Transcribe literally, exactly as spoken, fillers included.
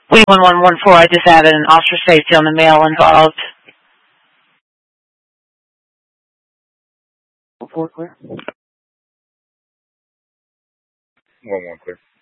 We one one one four, I just added an officer safety on the male involved. Four clear. One one clear.